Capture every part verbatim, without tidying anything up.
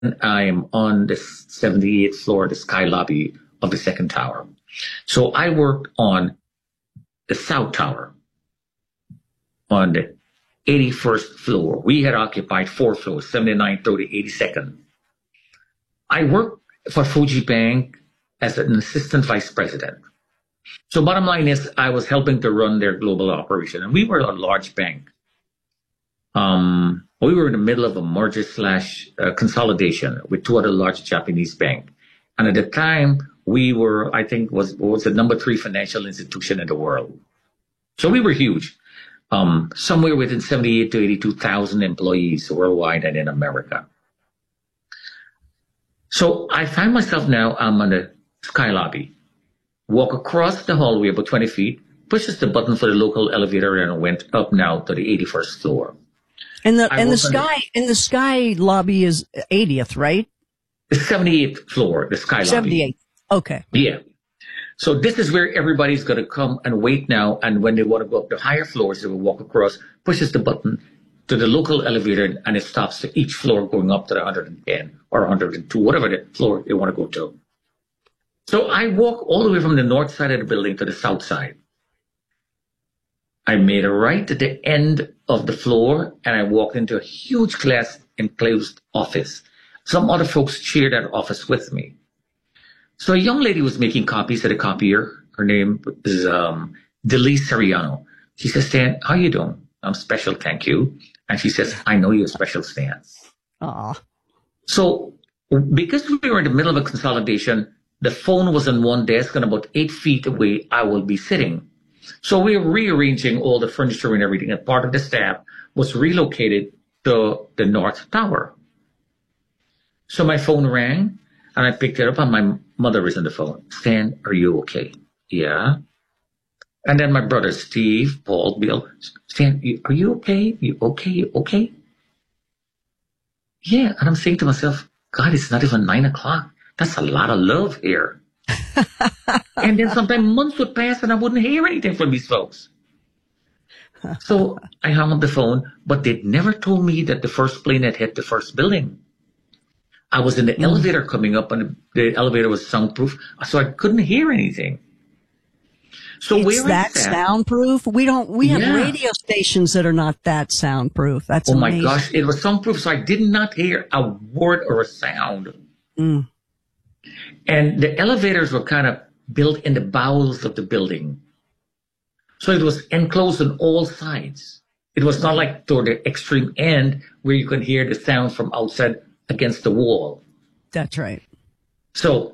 I am on the seventy-eighth floor of the sky lobby of the second tower. So I worked on the south tower on the eighty-first floor. We had occupied four floors, seventy-nine, thirty, eighty-second. I worked for Fuji Bank as an assistant vice president. So bottom line is I was helping to run their global operation, and we were a large bank. Um, we were in the middle of a merger slash uh, consolidation with two other large Japanese banks. And at the time, we were, I think, was was the number three financial institution in the world. So we were huge, um, somewhere within seventy-eight to eighty-two thousand employees worldwide and in America. So I find myself now, I'm on the sky lobby, walk across the hallway about twenty feet, pushes the button for the local elevator, and went up now to the eighty-first floor. And the and the sky the, and the sky lobby is eightieth, right? The seventy-eighth floor, the sky lobby. seventy-eighth. Okay. Yeah. So this is where everybody's going to come and wait now. And when they want to go up to higher floors, they will walk across, pushes the button to the local elevator, and it stops to each floor going up to the one hundred ten or one hundred two, whatever the floor they want to go to. So I walk all the way from the north side of the building to the south side. I made a right at the end of the floor, and I walked into a huge glass enclosed office. Some other folks shared that office with me. So a young lady was making copies at a copier. Her name is um, Delise Sariano. She says, Stan, how you doing? I'm special, thank you. And she says, I know you're special, Stan. Aw. So because we were in the middle of a consolidation, the phone was on one desk, and about eight feet away, I will be sitting. So we were rearranging all the furniture and everything, and part of the staff was relocated to the North Tower. So my phone rang, and I picked it up, and my mother was on the phone. Stan, are you okay? Yeah. And then my brother, Steve, Paul, Bill, Stan, are you okay? You okay? You okay? Yeah. And I'm saying to myself, God, it's not even nine o'clock. That's a lot of love here. And then sometimes months would pass and I wouldn't hear anything from these folks. So I hung up the phone, but they never told me that the first plane had hit the first building. I was in the mm. elevator coming up, and the, the elevator was soundproof, so I couldn't hear anything. So it's where that is that soundproof? We don't. We have yeah. radio stations that are not that soundproof. That's oh amazing. my gosh, it was soundproof, so I did not hear a word or a sound. Mm. And the elevators were kind of built in the bowels of the building, so it was enclosed on all sides. It was not like toward the extreme end where you can hear the sound from outside against the wall. That's right. So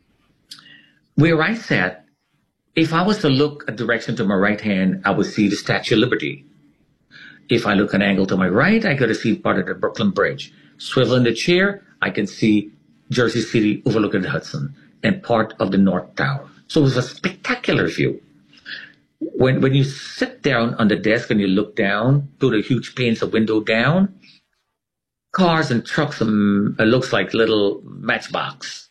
where I sat, if I was to look a direction to my right hand, I would see the Statue of Liberty. If I look an angle to my right, I got to see part of the Brooklyn Bridge. Swivel in the chair, I can see Jersey City overlooking the Hudson and part of the North Tower. So it was a spectacular view. When when you sit down on the desk and you look down through the huge panes of window down, cars and trucks, um, it looks like little matchbox.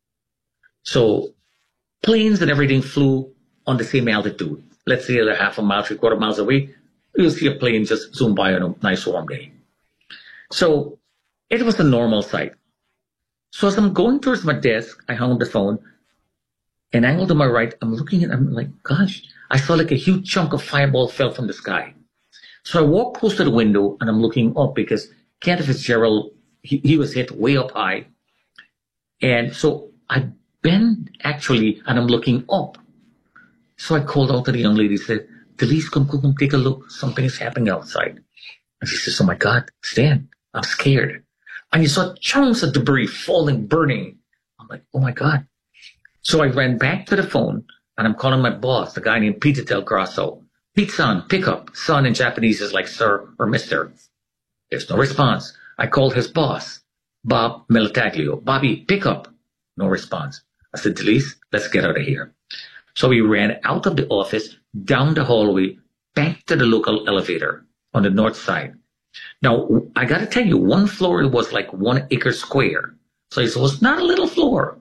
So planes and everything flew on the same altitude. Let's say they're half a mile, three quarter miles away, you'll see a plane just zoom by on a nice warm day. So it was a normal sight. So as I'm going towards my desk, I hung up the phone, and angled to my right, I'm looking at, I'm like, gosh, I saw like a huge chunk of fireball fell from the sky. So I walked close to the window, and I'm looking up because Kenneth Fitzgerald, he, he was hit way up high. And so I bend actually, and I'm looking up. So I called out to the young lady, said, Delise, come, come, come, take a look. Something is happening outside. And she says, oh my God, Stan, I'm scared. And you saw chunks of debris falling, burning. I'm like, oh my God. So I ran back to the phone, and I'm calling my boss, the guy named Peter Del Grasso. Pete-san, pick up. Son in Japanese is like sir or mister. There's no response. I called his boss, Bob Militaglio. Bobby, pick up. No response. I said, Delise, let's get out of here. So we ran out of the office, down the hallway, back to the local elevator on the north side. Now, I got to tell you, one floor was like one acre square. So it was not a little floor.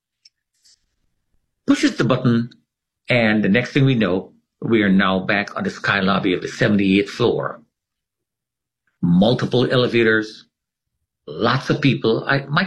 Pushes the button, and the next thing we know, we are now back on the sky lobby of the seventy-eighth floor. Multiple elevators, lots of people. I, my